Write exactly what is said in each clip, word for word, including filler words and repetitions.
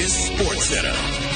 is SportsCenter.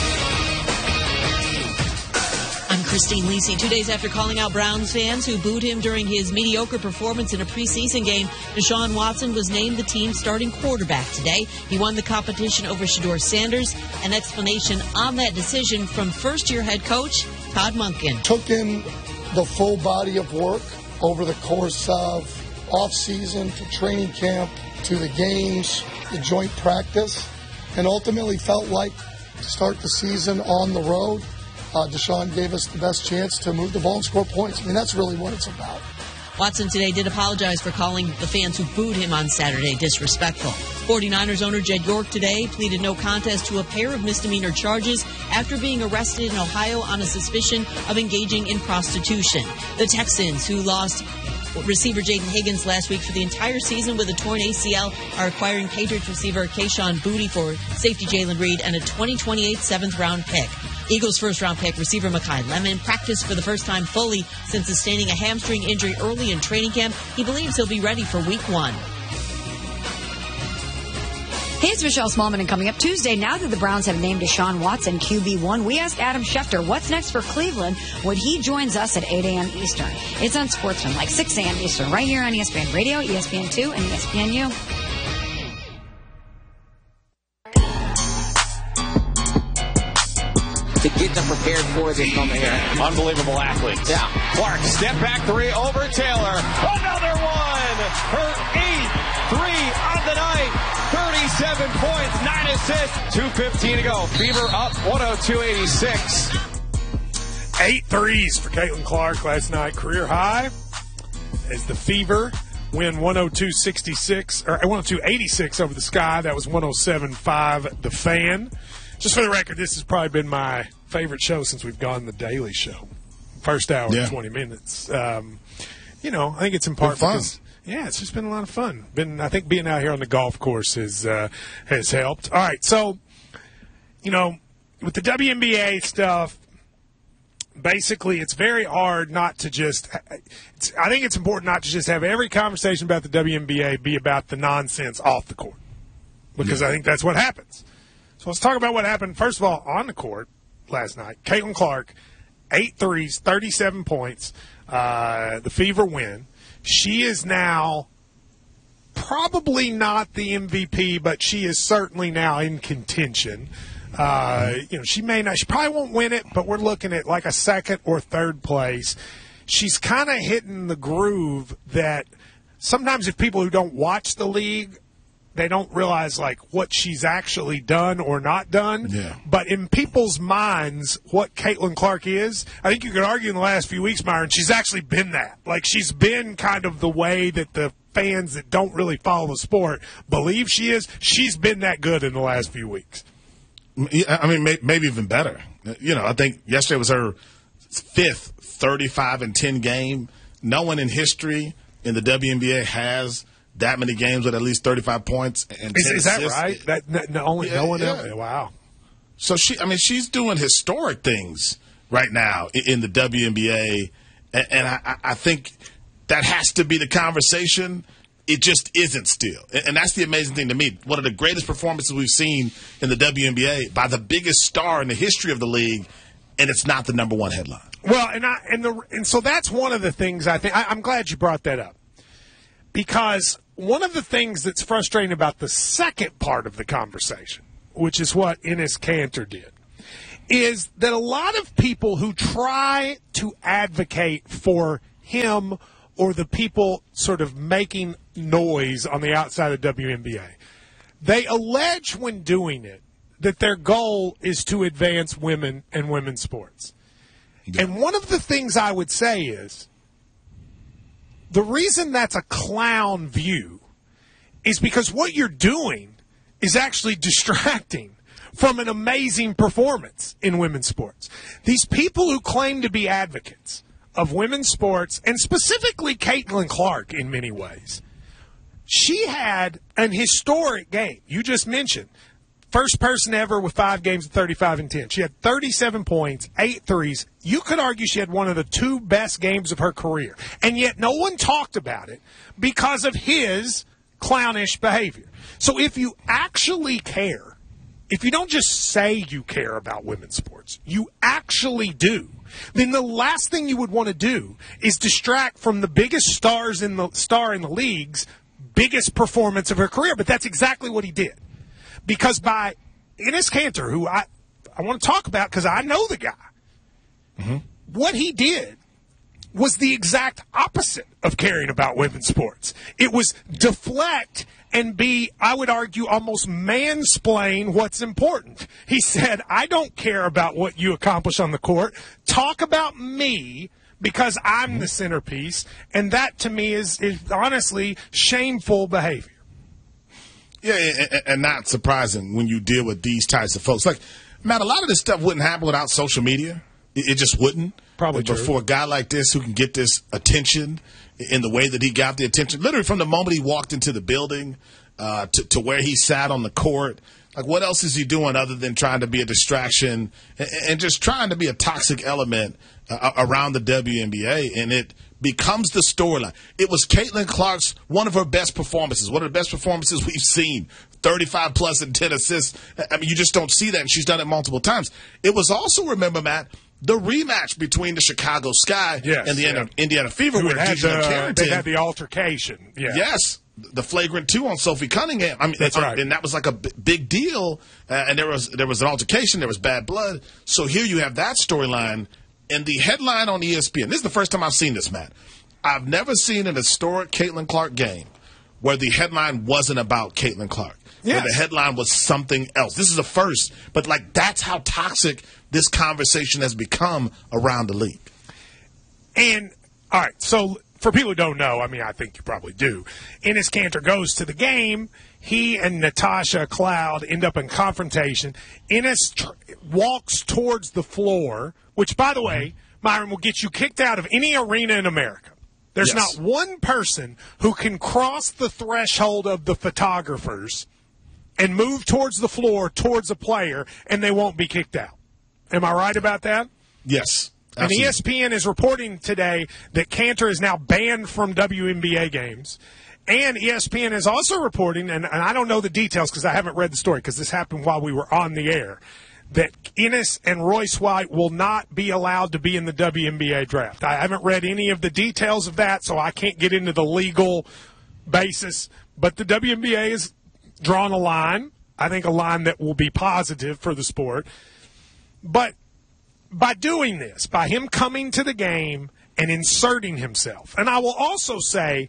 I'm Christine Lisi. Two days after calling out Browns fans who booed him during his mediocre performance in a preseason game, Deshaun Watson was named the team's starting quarterback today. He won the competition over Shedeur Sanders. An explanation on that decision from first-year head coach Todd Monken. Took in the full body of work over the course of off-season to training camp to the games, the joint practice, and ultimately felt like to start the season on the road, Uh, Deshaun gave us the best chance to move the ball and score points. I mean, that's really what it's about. Watson today did apologize for calling the fans who booed him on Saturday disrespectful. forty-niners owner Jed York today pleaded no contest to a pair of misdemeanor charges after being arrested in Ohio on a suspicion of engaging in prostitution. The Texans, who lost receiver Jaden Higgins last week for the entire season with a torn A C L, are acquiring Patriots receiver Kayshon Boutte for safety Jalen Reed and a twenty twenty-eight seventh-round pick. Eagles' first-round pick receiver Mekhi Lemon practiced for the first time fully since sustaining a hamstring injury early in training camp. He believes he'll be ready for week one. Hey, it's Michelle Smallman, and coming up Tuesday, now that the Browns have named Deshaun Watson Q B one, we asked Adam Schefter what's next for Cleveland when he joins us at eight a.m. Eastern. It's on Sportsman, like six a.m. Eastern, right here on E S P N Radio, E S P N two, and E S P N U. To get them prepared for this moment here. Unbelievable athletes. Yeah. Clark, step back three over Taylor. Another one. Her eighth three on the night. thirty-seven points, nine assists. two fifteen to go. Fever up one oh two eighty-six. Eight threes for Caitlin Clark last night. Career high as the Fever win one oh two sixty-six, or one oh two eighty-six over the Sky. That was one oh seven five the Fan. Just for the record, this has probably been my favorite show since we've gone the Daily Show. First hour, yeah. twenty minutes. Um, you know, I think it's important because, yeah, it's just been a lot of fun. Been, I think being out here on the golf course has uh, has helped. All right, so, you know, with the W N B A stuff, basically it's very hard not to just it's, I think it's important not to just have every conversation about the W N B A be about the nonsense off the court, because yeah. I think that's what happens. So let's talk about what happened, first of all, on the court last night. Caitlin Clark, eight threes, thirty-seven points. Uh, the Fever win. She is now probably not the M V P, but she is certainly now in contention. Uh, you know, she may not, she probably won't win it, but we're looking at like a second or third place. She's kind of hitting the groove that sometimes if people who don't watch the league, they don't realize, like, what she's actually done or not done. Yeah. But in people's minds, what Caitlin Clark is, I think you could argue in the last few weeks, Myron, she's actually been that. Like, she's been kind of the way that the fans that don't really follow the sport believe she is. She's been that good in the last few weeks. I mean, maybe even better. You know, I think yesterday was her fifth thirty-five and ten game. No one in history in the W N B A has that many games with at least thirty-five points and is, ten is that assists. right? That no, only yeah, no one yeah. else. Wow. So she, I mean, she's doing historic things right now in the W N B A, and, and I, I think that has to be the conversation. It just isn't still, and that's the amazing thing to me. One of the greatest performances we've seen in the W N B A by the biggest star in the history of the league, and it's not the number one headline. Well, and I and the and so that's one of the things I think. I, I'm glad you brought that up. Because one of the things that's frustrating about the second part of the conversation, which is what Enes Kanter did, is that a lot of people who try to advocate for him or the people sort of making noise on the outside of the W N B A, they allege when doing it that their goal is to advance women and women's sports. Yeah. And one of the things I would say is, the reason that's a clown view is because what you're doing is actually distracting from an amazing performance in women's sports. These people who claim to be advocates of women's sports, and specifically Caitlin Clark in many ways, she had an historic game. You just mentioned first person ever with five games of thirty-five and ten. She had thirty-seven points, eight threes. You could argue she had one of the two best games of her career. And yet no one talked about it because of his clownish behavior. So if you actually care, if you don't just say you care about women's sports, you actually do, then the last thing you would want to do is distract from the biggest stars in the star in the league's biggest performance of her career. But that's exactly what he did. Because by Enes Kanter, who I, I want to talk about because I know the guy, mm-hmm. what he did was the exact opposite of caring about women's sports. It was deflect and be, I would argue, almost mansplain what's important. He said, I don't care about what you accomplish on the court. Talk about me because I'm the centerpiece. And that, to me, is, is honestly shameful behavior. Yeah, and, and not surprising when you deal with these types of folks. Like, Matt, a lot of this stuff wouldn't happen without social media. It, it just wouldn't. Probably but true. For a guy like this who can get this attention in the way that he got the attention, literally from the moment he walked into the building uh, to, to where he sat on the court, like what else is he doing other than trying to be a distraction and, and just trying to be a toxic element uh, around the W N B A? And it becomes the storyline. It was Caitlin Clark's one of her best performances, one of the best performances we've seen. thirty-five plus and ten assists. I mean, you just don't see that, and she's done it multiple times. It was also, remember, Matt, the rematch between the Chicago Sky yes, and the yeah. Indiana Fever, Who where had Deidre the, Carrington they had the altercation. Yeah. Yes, the flagrant two on Sophie Cunningham. I mean, that's right, and that was like a b- big deal. Uh, and there was there was an altercation. There was bad blood. So here you have that storyline, and the headline on E S P N. This is the first time I've seen this, Matt. I've never seen an historic Caitlin Clark game where the headline wasn't about Caitlin Clark. Yes. Where the headline was something else. This is a first, but like that's how toxic this conversation has become around the league. And all right, so for people who don't know, I mean, I think you probably do. Enes Kanter goes to the game. He and Natasha Cloud end up in confrontation. Enes tr- walks towards the floor, which, by the way, Myron, will get you kicked out of any arena in America. There's yes. not one person who can cross the threshold of the photographers and move towards the floor, towards a player, and they won't be kicked out. Am I right about that? Yes. Absolutely. And E S P N is reporting today that Kanter is now banned from W N B A games. And E S P N is also reporting, and, and I don't know the details because I haven't read the story because this happened while we were on the air, that Enes and Royce White will not be allowed to be in the W N B A draft. I haven't read any of the details of that, so I can't get into the legal basis. But the W N B A has drawn a line, I think a line that will be positive for the sport. But by doing this, by him coming to the game and inserting himself, and I will also say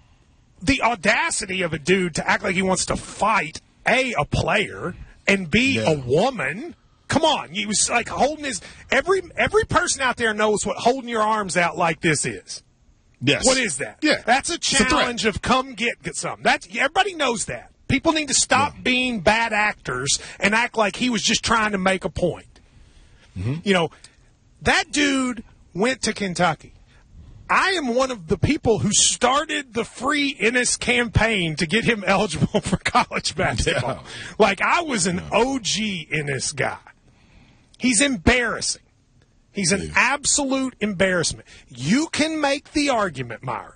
the audacity of a dude to act like he wants to fight, A, a player, and B, yeah. a woman. Come on. He was like holding his – every every person out there knows what holding your arms out like this is. Yes. What is that? Yeah. That's a challenge a of come get, get some. That's, everybody knows that. People need to stop yeah. being bad actors and act like he was just trying to make a point. Mm-hmm. You know, that dude went to Kentucky. I am one of the people who started the Free Enes campaign to get him eligible for college basketball. Yeah. Like, I was an O G Enes guy. He's embarrassing. He's an yeah. absolute embarrassment. You can make the argument, Myron.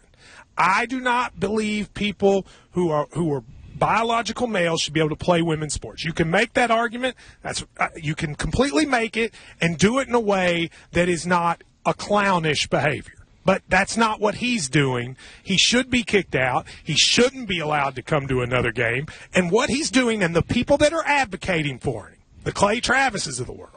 I do not believe people who are who are biological males should be able to play women's sports. You can make that argument. That's uh, you can completely make it and do it in a way that is not a clownish behavior. But that's not what he's doing. He should be kicked out. He shouldn't be allowed to come to another game. And what he's doing, and the people that are advocating for him, the Clay Travises of the world,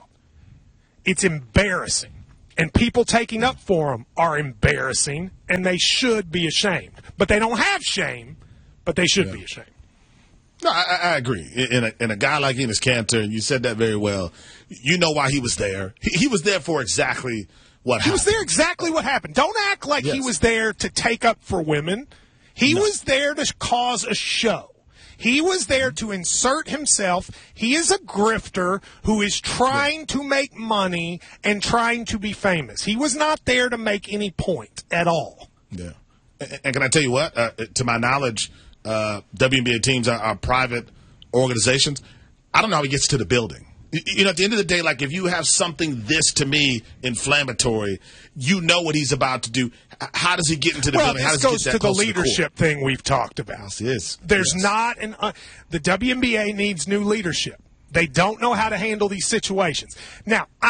it's embarrassing. And people taking up for him are embarrassing, and they should be ashamed. But they don't have shame, but they should yeah. be ashamed. No, I, I agree. In a, in a guy like Enes Kanter, and you said that very well, you know why he was there. He, he was there for exactly what he happened. was there exactly what happened. Don't act like yes. he was there to take up for women. He no. was there to cause a show. He was there to insert himself. He is a grifter who is trying to make money and trying to be famous. He was not there to make any point at all. Yeah. And, and can I tell you what? Uh, to my knowledge, uh, W N B A teams are, are private organizations. I don't know how he gets to the building. You know, at the end of the day, like, if you have something this, to me, inflammatory, you know what he's about to do. How does he get into the well, building? How does he get that to the close leadership to the thing we've talked about. Yes, it is. There's yes. not an uh, – the W N B A needs new leadership. They don't know how to handle these situations. Now, I,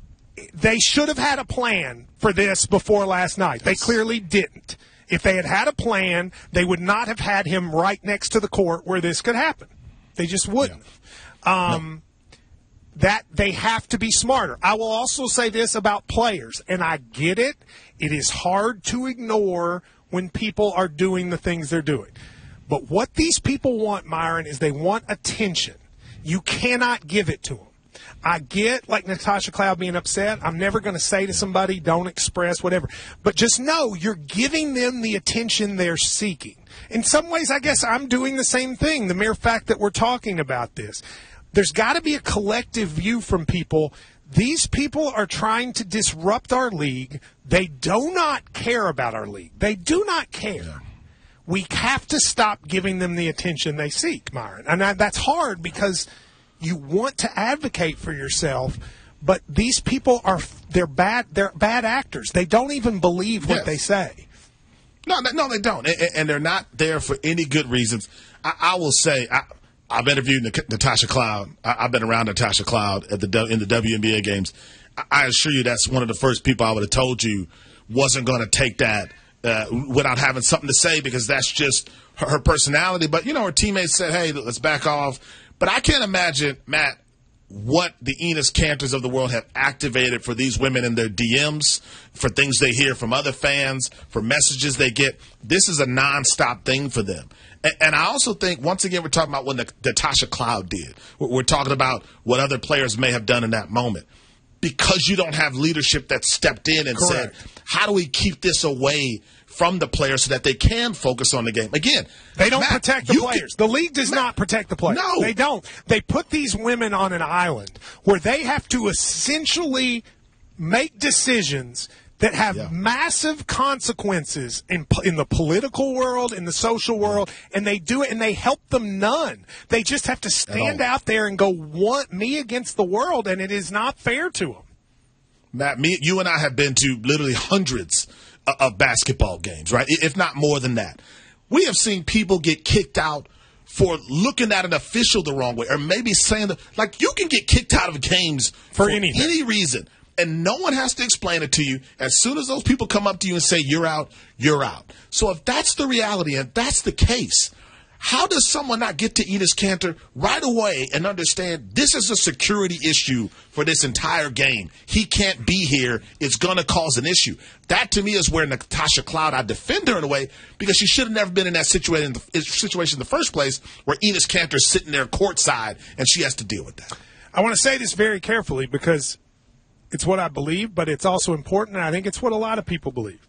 they should have had a plan for this before last night. They clearly didn't. If they had had a plan, they would not have had him right next to the court where this could happen. They just wouldn't. Yeah. Um, no. That they have to be smarter. I will also say this about players, and I get it. It is hard to ignore when people are doing the things they're doing. But what these people want, Myron, is they want attention. You cannot give it to them. I get, like Natasha Cloud being upset. I'm never going to say to somebody, don't express, whatever. But just know you're giving them the attention they're seeking. In some ways, I guess I'm doing the same thing, the mere fact that we're talking about this. There's got to be a collective view from people. These people are trying to disrupt our league. They do not care about our league. They do not care. Yeah. We have to stop giving them the attention they seek, Myron. And that's hard because you want to advocate for yourself, but these people are they're bad they're bad actors. They don't even believe what yes. they say. No, no, they don't. And, and they're not there for any good reasons. I, I will say I, I've interviewed Natasha Cloud. I've been around Natasha Cloud at the in the W N B A games. I assure you that's one of the first people I would have told you wasn't going to take that uh, without having something to say because that's just her, her personality. But, you know, her teammates said, hey, let's back off. But I can't imagine, Matt, what the Enes Kantors of the world have activated for these women in their D Ms, for things they hear from other fans, for messages they get. This is a nonstop thing for them. And, and I also think, once again, we're talking about what Natasha Cloud did. We're, we're talking about what other players may have done in that moment. Because you don't have leadership that stepped in and Correct. said, how do we keep this away from the players so that they can focus on the game? Again, they don't Matt, protect the players. Can, the league does Matt, not protect the players. No. They don't. They put these women on an island where they have to essentially make decisions that have yeah. massive consequences in in the political world, in the social world, and they do it and they help them none. They just have to stand out there and go, want me against the world, and it is not fair to them. Matt, me, you and I have been to literally hundreds of basketball games, right? If not more than that. We have seen people get kicked out for looking at an official the wrong way, or maybe saying that, like, you can get kicked out of games for, for anything. any reason. And no one has to explain it to you. As soon as those people come up to you and say, you're out, you're out. So if that's the reality and that's the case, how does someone not get to Enes Kanter right away and understand this is a security issue for this entire game? He can't be here. It's going to cause an issue. That, to me, is where Natasha Cloud, I defend her in a way, because she should have never been in that situation in the, situation in the first place where Enes Kanter's sitting there courtside and she has to deal with that. I want to say this very carefully because it's what I believe, but it's also important, and I think it's what a lot of people believe.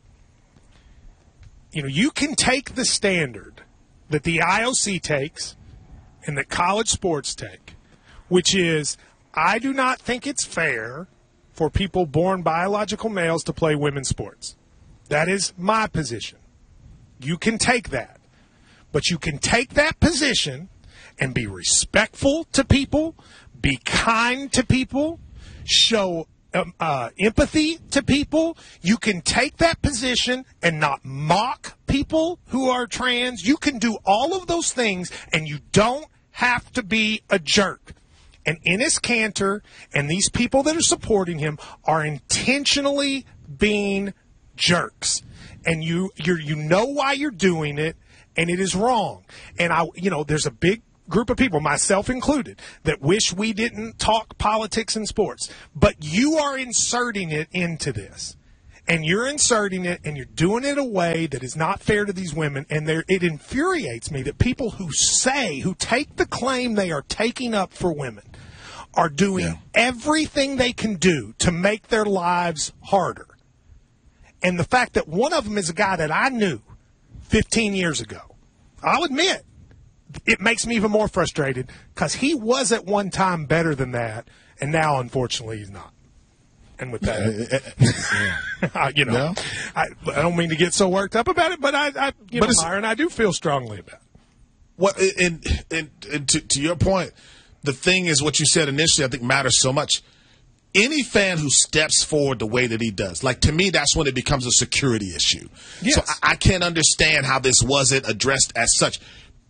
You know, you can take the standard that the I O C takes and that college sports take, which is, I do not think it's fair for people born biological males to play women's sports. That is my position. You can take that. But you can take that position and be respectful to people, be kind to people, show Um, uh, empathy to people. You can take that position and not mock people who are trans. You can do all of those things, and you don't have to be a jerk. And Enes Kanter and these people that are supporting him are intentionally being jerks. And you you're, you know why you're doing it, and it is wrong. And I, you know, there's a big group of people, myself included, that wish we didn't talk politics and sports. But you are inserting it into this. And you're inserting it, and you're doing it in a way that is not fair to these women. And it infuriates me that people who say, who take the claim they are taking up for women, are doing yeah. everything they can do to make their lives harder. And the fact that one of them is a guy that I knew fifteen years ago, I'll admit, it makes me even more frustrated because he was at one time better than that, and now, unfortunately, he's not. And with that, yeah. you know, yeah. I, I don't mean to get so worked up about it, but I, I you but know, Myron, I do feel strongly about it. Well, and, and, and to, to your point, the thing is what you said initially, I think matters so much. Any fan who steps forward the way that he does, like, to me, that's when it becomes a security issue. Yes. So I, I can't understand how this wasn't addressed as such.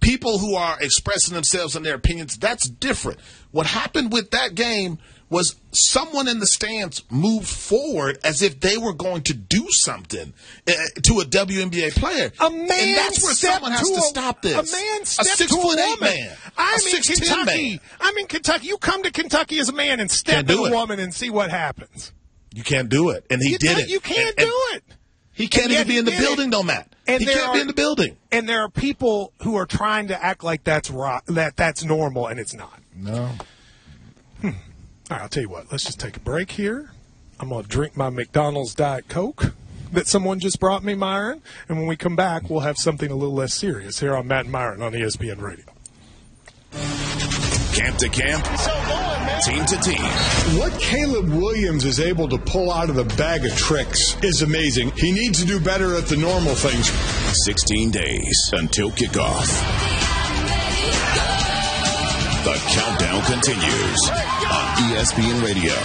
people who are expressing themselves and their opinions, that's different. What happened with that game was someone in the stands moved forward as if they were going to do something uh, to a W N B A player. A man and that's where someone has to, to a, stop this. A man stepped a six to foot a eight woman. man. I'm a in Kentucky. Man. I'm in Kentucky. You come to Kentucky as a man and step to a it. woman and see what happens. You can't do it, and he you did it. You can't and, do and it. He can't even be in the building, though, Matt. And he can't are, be in the building. And there are people who are trying to act like that's rock, that that's normal, and it's not. No. Hmm. All right, I'll tell you what. Let's just take a break here. I'm going to drink my McDonald's Diet Coke that someone just brought me, Myron. And when we come back, we'll have something a little less serious here on Matt and Myron on E S P N Radio. Camp to camp, team to team. What Caleb Williams is able to pull out of the bag of tricks is amazing. He needs to do better at the normal things. sixteen days until kickoff. The countdown continues on E S P N Radio.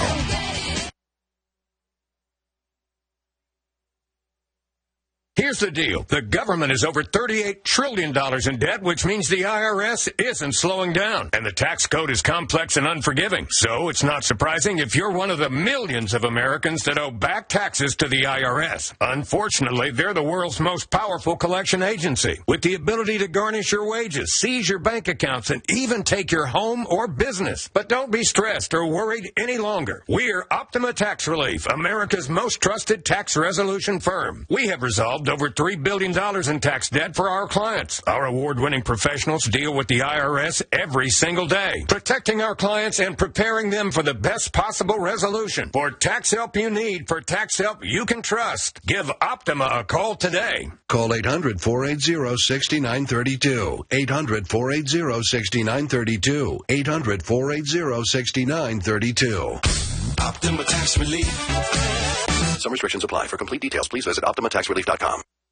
Here's the deal. The government is over thirty-eight trillion dollars in debt, which means the I R S isn't slowing down. And the tax code is complex and unforgiving. So it's not surprising if you're one of the millions of Americans that owe back taxes to the I R S. Unfortunately, they're the world's most powerful collection agency, with the ability to garnish your wages, seize your bank accounts, and even take your home or business. But don't be stressed or worried any longer. We're Optima Tax Relief, America's most trusted tax resolution firm. We have resolved over three billion dollars in tax debt for our clients. Our award-winning professionals deal with the I R S every single day, protecting our clients and preparing them for the best possible resolution. For tax help you need, for tax help you can trust, give Optima a call today. Call eight hundred, four eight zero, six nine three two. eight hundred, four eight zero, six nine three two. eight hundred, four eight zero, six nine three two. Optima Tax Relief. Some restrictions apply. For complete details, please visit Optima Tax Relief dot com.